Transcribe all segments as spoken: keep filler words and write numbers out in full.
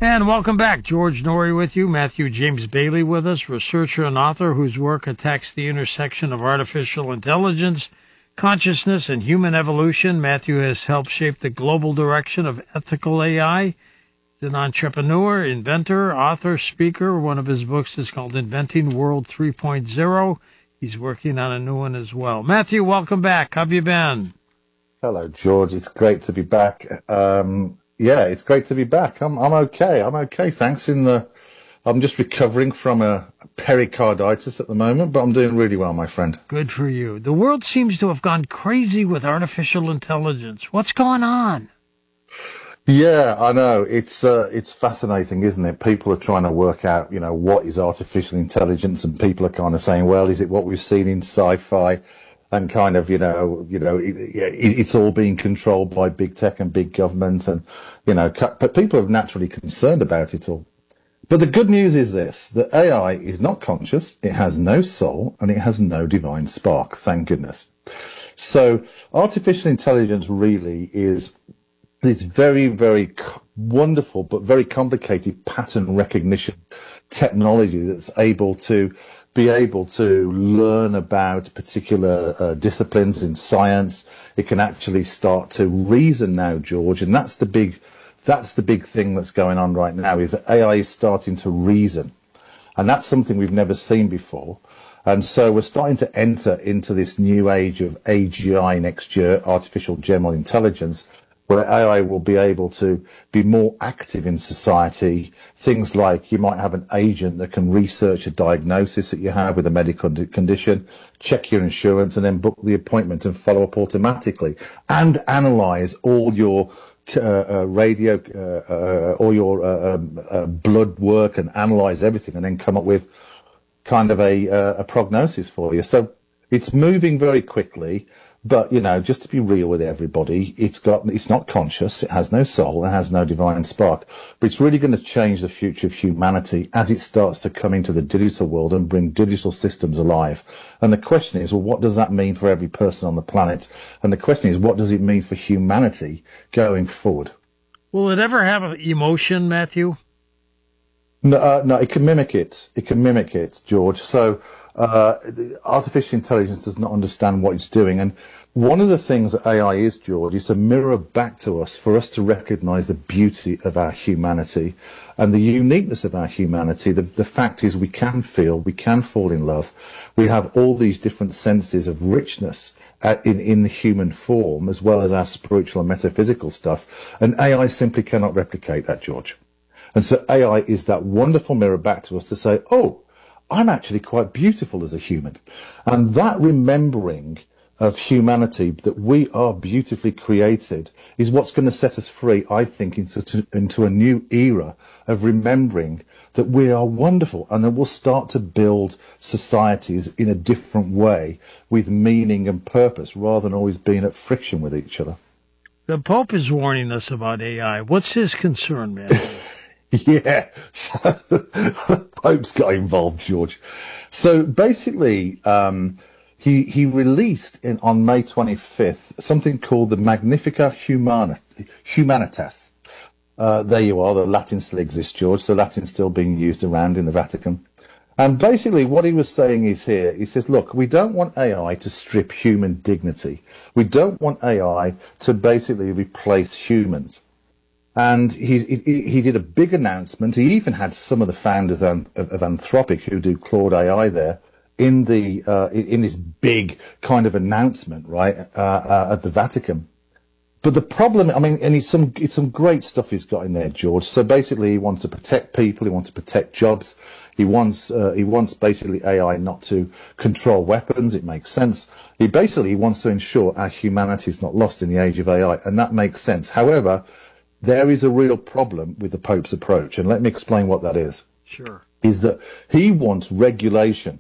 And welcome back. George Noory with you. Matthew James Bailey with us, researcher and author whose work attacks the intersection of artificial intelligence, consciousness, and human evolution. Matthew has helped shape the global direction of ethical A I. He's an entrepreneur, inventor, author, speaker. One of his books is called Inventing World three point oh. He's working on a new one as well. Matthew, welcome back. How have you been? Hello, George. It's great to be back. Um, yeah, it's great to be back. I'm I'm okay. I'm okay. Thanks. In the, I'm just recovering from a pericarditis at the moment, but I'm doing really well, my friend. Good for you. The world seems to have gone crazy with artificial intelligence. What's going on? Yeah, I know. It's uh, it's fascinating, isn't it? People are trying to work out, you know, what is artificial intelligence, and people are kind of saying, well, is it what we've seen in sci-fi? And kind of, you know, you know, it, it, it's all being controlled by big tech and big government, and you know, but people are naturally concerned about it all. But the good news is this: that A I is not conscious, it has no soul, and it has no divine spark. Thank goodness. So, artificial intelligence really is this very, very wonderful but very complicated pattern recognition technology that's able to be able to learn about particular uh, disciplines in science. It can actually start to reason now, George, and that's the big, that's the big thing that's going on right now, is that A I is starting to reason, and that's something we've never seen before. And so we're starting to enter into this new age of A G I next year, artificial general intelligence, where A I will be able to be more active in society. Things like you might have an agent that can research a diagnosis that you have with a medical condition, check your insurance, and then book the appointment and follow up automatically, and analyze all your uh, uh, radio, uh, uh, all your uh, um, uh, blood work, and analyze everything, and then come up with kind of a, uh, a prognosis for you. So it's moving very quickly. But, you know, just to be real with everybody, it's got, it's not conscious, it has no soul, it has no divine spark. But it's really going to change the future of humanity as it starts to come into the digital world and bring digital systems alive. And the question is, well, what does that mean for every person on the planet? And the question is, what does it mean for humanity going forward? Will it ever have an emotion, Matthew? No, uh, no, it can mimic it. It can mimic it, George. So, Uh, artificial intelligence does not understand what it's doing. And one of the things that A I is, George, is a mirror back to us for us to recognize the beauty of our humanity and the uniqueness of our humanity. The, the fact is we can feel, we can fall in love. We have all these different senses of richness at, in, in the human form, as well as our spiritual and metaphysical stuff. And A I simply cannot replicate that, George. And so A I is that wonderful mirror back to us to say, oh, I'm actually quite beautiful as a human. And that remembering of humanity, that we are beautifully created, is what's going to set us free, I think, into, into a new era of remembering that we are wonderful, and then we'll start to build societies in a different way with meaning and purpose, rather than always being at friction with each other. The Pope is warning us about A I. What's his concern, man? Yeah, so the Pope's got involved, George. So basically, um, he he released in on May twenty-fifth something called the Magnificat Humani- Humanitas. Uh, there you are. The Latin still exists, George. So Latin's still being used around in the Vatican. And basically, what he was saying is here. He says, look, we don't want A I to strip human dignity. We don't want A I to basically replace humans. And he, he he did a big announcement. He even had some of the founders of, of Anthropic, who do Claude A I, there in the uh, in this big kind of announcement, right, uh, uh, at the Vatican. But the problem, I mean, and it's some it's some great stuff he's got in there, George. So basically, he wants to protect people. He wants to protect jobs. He wants uh, he wants basically A I not to control weapons. It makes sense. He basically wants to ensure our humanity is not lost in the age of A I, and that makes sense. However, there is a real problem with the Pope's approach, and let me explain what that is. Sure. Is that he wants regulation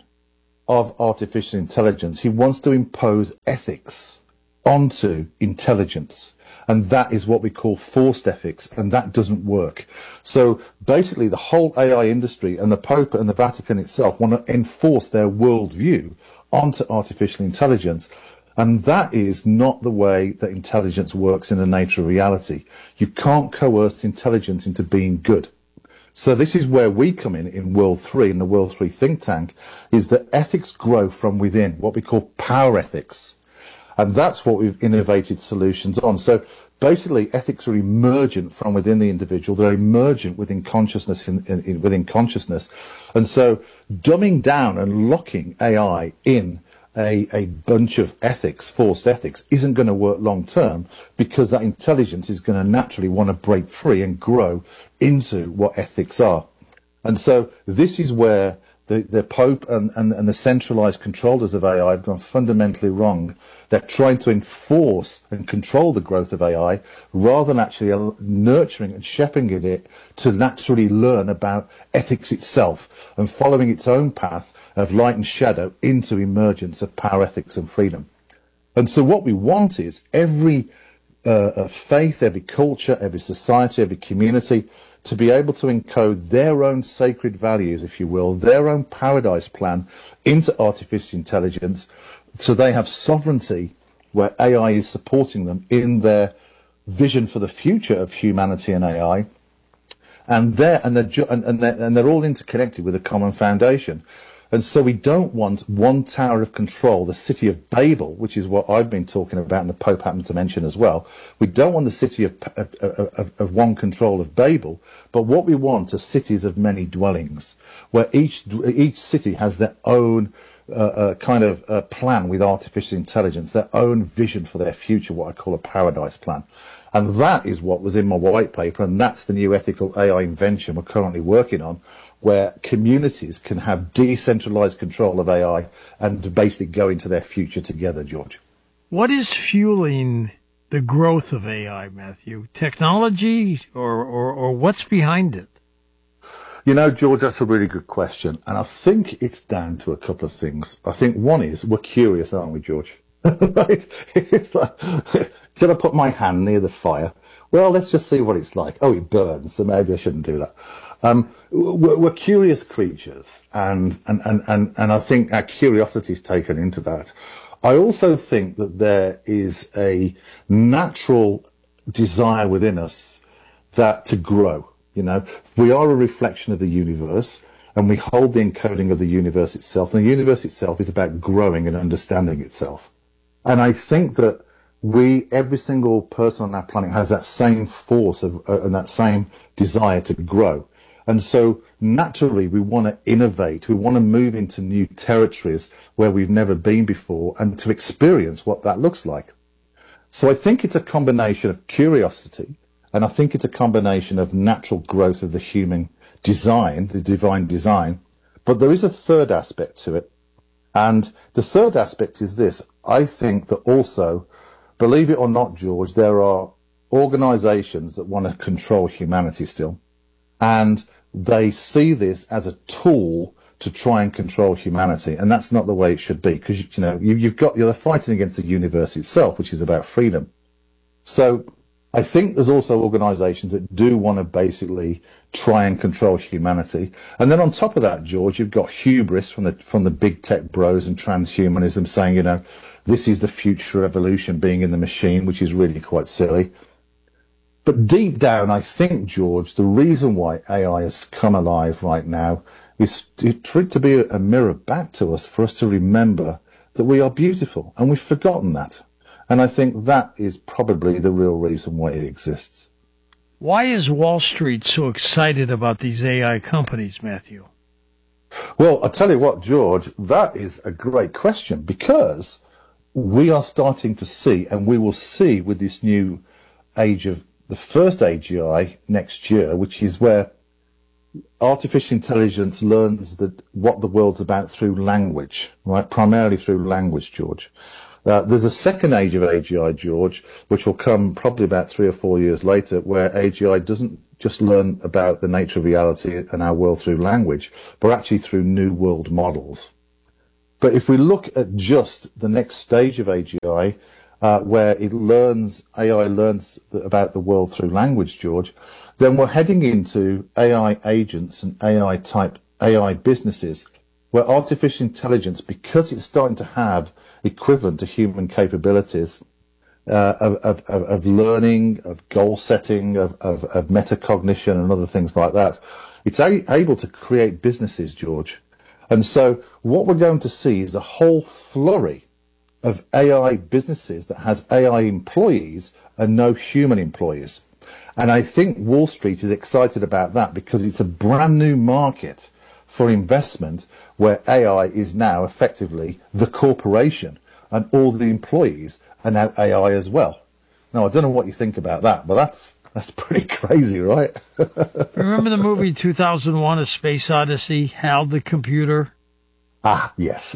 of artificial intelligence. He wants to impose ethics onto intelligence, and that is what we call forced ethics, and that doesn't work. So basically the whole A I industry and the Pope and the Vatican itself want to enforce their worldview onto artificial intelligence. And that is not the way that intelligence works in the nature of reality. You can't coerce intelligence into being good. So this is where we come in in World three, in the World three think tank, is that ethics grow from within, what we call power ethics. And that's what we've innovated solutions on. So basically, ethics are emergent from within the individual. They're emergent within consciousness, in, in, in, within consciousness. And so dumbing down and locking A I in a, a bunch of ethics, forced ethics, isn't going to work long term, because that intelligence is going to naturally want to break free and grow into what ethics are. And so this is where the, the Pope and, and, and the centralized controllers of A I have gone fundamentally wrong. They're trying to enforce and control the growth of A I rather than actually nurturing and shepherding it to naturally learn about ethics itself and following its own path of light and shadow into emergence of power, ethics and freedom. And so what we want is every uh, faith, every culture, every society, every community to be able to encode their own sacred values, if you will, their own paradise plan into artificial intelligence, so they have sovereignty where A I is supporting them in their vision for the future of humanity and A I. And they're, and they're, and they're, and they're all interconnected with a common foundation. And so we don't want one tower of control, the city of Babel, which is what I've been talking about and the Pope happens to mention as well. We don't want the city of, of, of, of one control of Babel, but what we want are cities of many dwellings, where each, each city has their own uh, uh, kind of uh, plan with artificial intelligence, their own vision for their future, what I call a paradise plan. And that is what was in my white paper, and that's the new ethical A I invention we're currently working on, where communities can have decentralized control of A I and basically go into their future together, George. What is fueling the growth of A I, Matthew? Technology or, or, or what's behind it? You know, George, that's a really good question. And I think it's down to a couple of things. I think one is we're curious, aren't we, George? Right? It's like, instead of put my hand near the fire, well, let's just see what it's like. Oh, it burns, so maybe I shouldn't do that. Um, we're, we're curious creatures, and, and, and, and, and I think our curiosity is taken into that. I also think that there is a natural desire within us that to grow. You know, we are a reflection of the universe, and we hold the encoding of the universe itself. And the universe itself is about growing and understanding itself. And I think that we, every single person on our planet, has that same force of, uh, and that same desire to grow. And so naturally we want to innovate, we want to move into new territories where we've never been before and to experience what that looks like. So I think it's a combination of curiosity, and I think it's a combination of natural growth of the human design, the divine design. But there is a third aspect to it. And the third aspect is this. I think that also, believe it or not, George, there are organizations that want to control humanity still. And they see this as a tool to try and control humanity. And that's not the way it should be, because, you know, you, you've got, you're fighting against the universe itself, which is about freedom. So I think there's also organizations that do want to basically try and control humanity. And then on top of that, George, you've got hubris from the, from the big tech bros and transhumanism saying, you know, this is the future evolution being in the machine, which is really quite silly. But deep down, I think, George, the reason why A I has come alive right now is for it to be a mirror back to us, for us to remember that we are beautiful, and we've forgotten that. And I think that is probably the real reason why it exists. Why is Wall Street so excited about these A I companies, Matthew? Well, I'll tell you what, George, that is a great question, because we are starting to see, and we will see with this new age of the first A G I next year, which is where artificial intelligence learns that what the world's about through language, right? Primarily through language, George. Uh, there's a second age of A G I, George, which will come probably about three or four years later, where A G I doesn't just learn about the nature of reality and our world through language, but actually through new world models. But if we look at just the next stage of A G I, Uh, where it learns, A I learns th- about the world through language, George, then we're heading into A I agents and A I type A I businesses, where artificial intelligence, because it's starting to have equivalent to human capabilities, uh, of, of, of of learning, of goal setting, of, of, of metacognition and other things like that. It's a, able to create businesses, George. And so what we're going to see is a whole flurry of A I businesses that has A I employees and no human employees. And I think Wall Street is excited about that because it's a brand new market for investment where A I is now effectively the corporation and all the employees are now A I as well. Now, I don't know what you think about that, but that's that's pretty crazy, right? Remember the movie two thousand one, A Space Odyssey, Hal the computer? Ah, yes.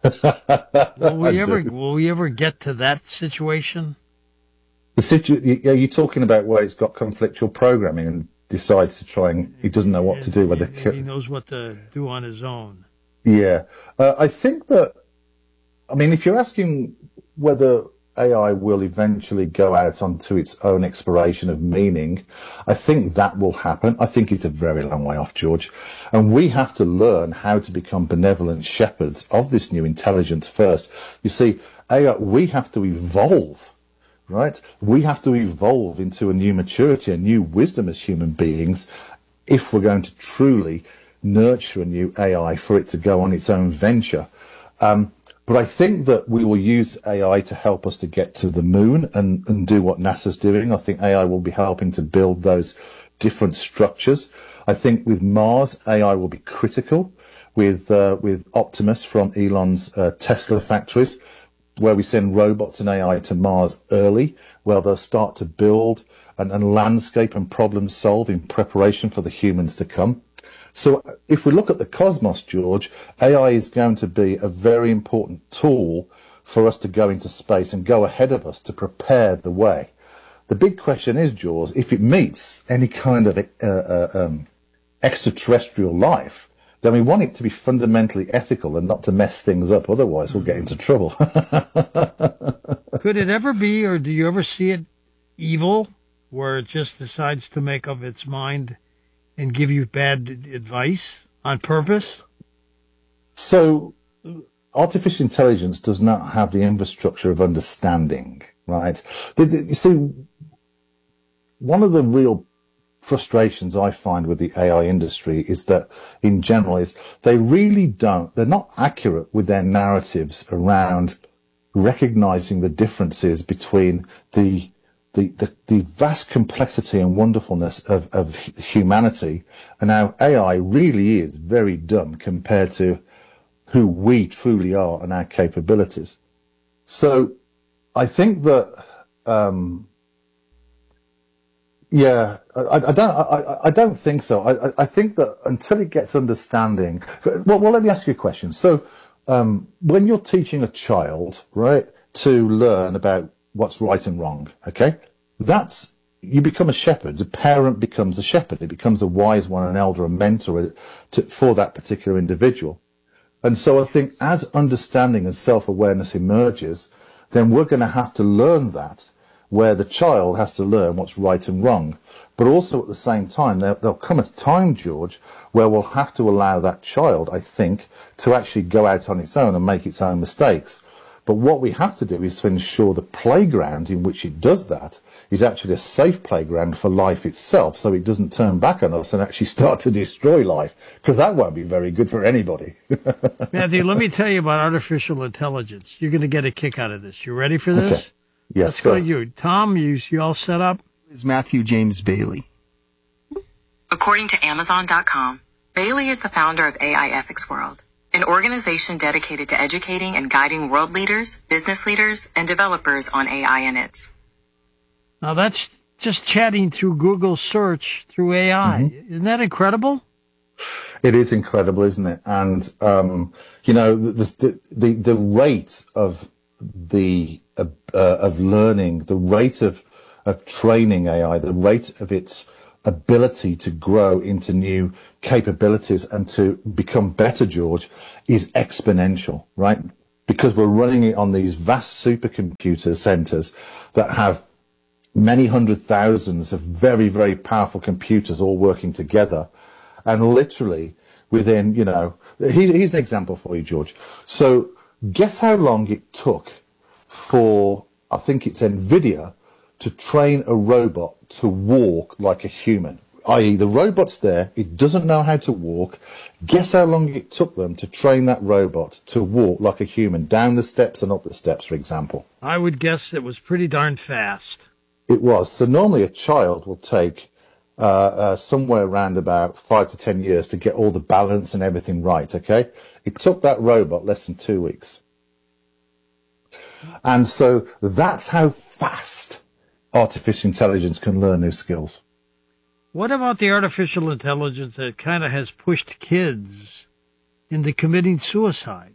Will we ever will we ever get to that situation? The situ- are you talking about where it's got conflictual programming and decides to try and he doesn't know what and, to do with the he knows what to do on his own? Yeah, uh, I think that. I mean, if you're asking whether A I will eventually go out onto its own exploration of meaning, I think that will happen. I think it's a very long way off, George. And we have to learn how to become benevolent shepherds of this new intelligence first. You see, A I, we have to evolve, right? We have to evolve into a new maturity, a new wisdom as human beings, if we're going to truly nurture a new A I for it to go on its own venture. Um, But I think that we will use A I to help us to get to the moon and, and do what NASA's doing. I think A I will be helping to build those different structures. I think with Mars, A I will be critical with uh, with Optimus from Elon's uh, Tesla factories, where we send robots and A I to Mars early, where they'll start to build and, and landscape and problem solve in preparation for the humans to come. So if we look at the cosmos, George, A I is going to be a very important tool for us to go into space and go ahead of us to prepare the way. The big question is, George, if it meets any kind of uh, uh, um, extraterrestrial life, then we want it to be fundamentally ethical and not to mess things up. Otherwise, we'll get into trouble. Could it ever be, or do you ever see it evil, where it just decides to make up its mind and give you bad advice on purpose? So artificial intelligence does not have the infrastructure of understanding, right? You see, one of the real frustrations I find with the A I industry is that in general is they really don't, they're not accurate with their narratives around recognizing the differences between the The, the, the vast complexity and wonderfulness of, of humanity, and how A I really is very dumb compared to who we truly are and our capabilities. So I think that, um, yeah, I, I don't, I, I don't think so. I, I think that until it gets understanding, well, well, let me ask you a question. So, um, when you're teaching a child, right, to learn about what's right and wrong, okay? That's, you become a shepherd. The parent becomes a shepherd. It becomes a wise one, an elder, a mentor to, for that particular individual. And so I think as understanding and self-awareness emerges, then we're going to have to learn that, where the child has to learn what's right and wrong. But also at the same time, there, there'll come a time, George, where we'll have to allow that child, I think, to actually go out on its own and make its own mistakes. But what we have to do is to ensure the playground in which it does that is actually a safe playground for life itself, so it doesn't turn back on us and actually start to destroy life, because that won't be very good for anybody. Matthew, let me tell you about artificial intelligence. You're going to get a kick out of this. You ready for this? Okay. Yes, Let's sir. go to you. Tom, you, you all set up? Is Matthew James Bailey. According to Amazon dot com, Bailey is the founder of A I Ethics World, an organization dedicated to educating and guiding world leaders, business leaders, and developers on A I and its. Now, that's just chatting through Google search through A I. Mm-hmm. Isn't that incredible? It is incredible, isn't it? And, um, you know, the, the, the, the rate of the, uh, of learning, the rate of, of training A I, the rate of its ability to grow into new capabilities and to become better, George, is exponential, right? Because we're running it on these vast supercomputer centers that have many hundred thousands of very, very powerful computers all working together. And literally within, you know, here's an example for you, George. So guess how long it took for I think it's NVIDIA, to train a robot to walk like a human. that is the robot's there, it doesn't know how to walk. Guess how long it took them to train that robot to walk like a human, down the steps and up the steps, for example? I would guess it was pretty darn fast. It was. So normally a child will take uh, uh, somewhere around about five to ten years to get all the balance and everything right, okay? It took that robot less than two weeks. And so that's how fast artificial intelligence can learn new skills. What about the artificial intelligence that kind of has pushed kids into committing suicide?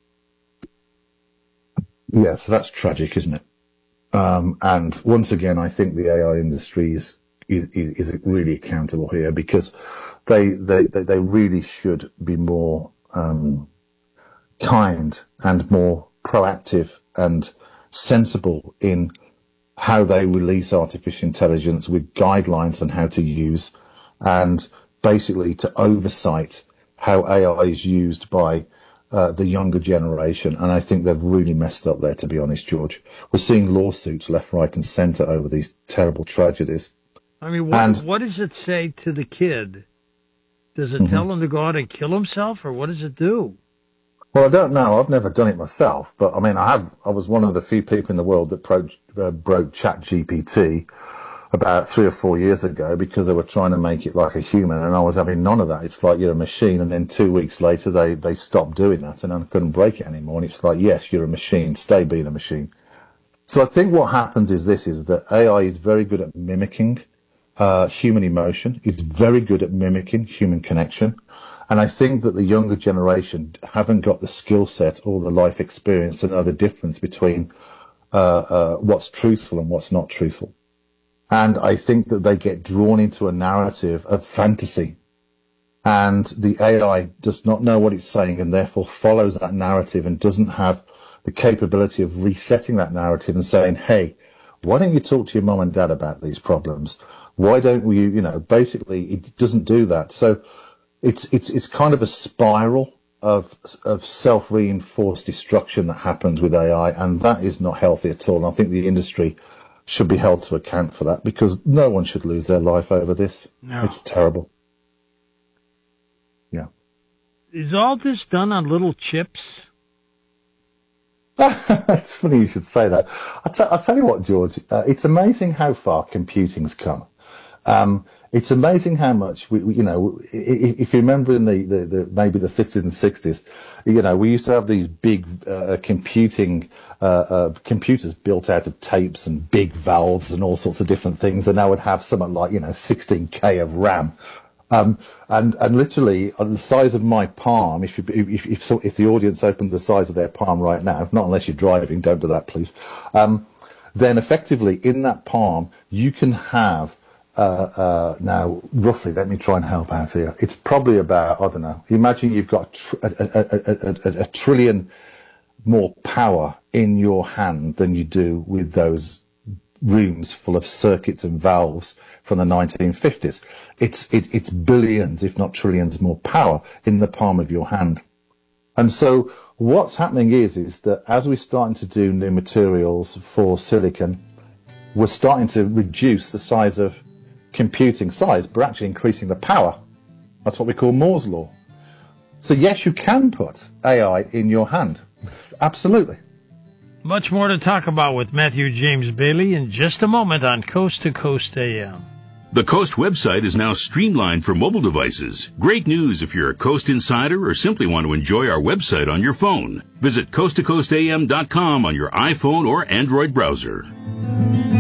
Yeah, so that's tragic, isn't it? Um, and once again, I think the A I industry is, is, is really accountable here, because they, they, they really should be more um, kind and more proactive and sensible in how they release artificial intelligence, with guidelines on how to use, and basically to oversight how A I is used by uh, the younger generation. And I think they've really messed up there, to be honest, George. We're seeing lawsuits left, right and centre over these terrible tragedies. I mean, what, and, what does it say to the kid? Does it mm-hmm. tell him to go out and kill himself, or what does it do? Well, I don't know. I've never done it myself, but I mean, I have. I was one of the few people in the world that pro, uh, broke ChatGPT about three or four years ago, because they were trying to make it like a human, and I was having none of that. It's like you're a machine, and then two weeks later they they stopped doing that, and I couldn't break it anymore. And it's like, yes, you're a machine. Stay being a machine. So I think what happens is this: is that A I is very good at mimicking uh, human emotion. It's very good at mimicking human connection. And I think that the younger generation haven't got the skill set or the life experience to know the difference between uh, uh, what's truthful and what's not truthful. And I think that they get drawn into a narrative of fantasy. And the A I does not know what it's saying, and therefore follows that narrative, and doesn't have the capability of resetting that narrative and saying, hey, why don't you talk to your mom and dad about these problems? Why don't you, you know, basically it doesn't do that. So It's it's it's kind of a spiral of of self-reinforced destruction that happens with A I, and that is not healthy at all. And I think the industry should be held to account for that, because no one should lose their life over this. No. It's terrible. Yeah. Is all this done on little chips? It's funny you should say that. I'll, t- I'll tell you what, George. Uh, it's amazing how far computing's come. Um, It's amazing how much we, we you know, if you remember in the, the, the maybe the fifties and sixties, you know, we used to have these big uh, computing uh, uh, computers built out of tapes and big valves and all sorts of different things, and now would have something like, you know, sixteen K of RAM, um, and and literally on the size of my palm. If you, if if, so, if the audience opened the size of their palm right now, not unless you're driving, don't do that, please. Um, then effectively in that palm you can have. Uh, uh, now, roughly, let me try and help out here. It's probably about, I don't know, imagine you've got tr- a, a, a, a, a trillion more power in your hand than you do with those rooms full of circuits and valves from the nineteen fifties. It's, it, it's billions, if not trillions, more power in the palm of your hand. And so what's happening is, is that as we're starting to do new materials for silicon, we're starting to reduce the size of computing size, but actually increasing the power. That's what we call Moore's law. So yes, you can put A I in your hand. Absolutely. Much more to talk about with Matthew James Bailey in just a moment on Coast to Coast A M. The Coast website is now streamlined for mobile devices. Great news if you're a Coast insider or simply want to enjoy our website on your phone. Visit coast to coast a m dot com on your iPhone or Android browser.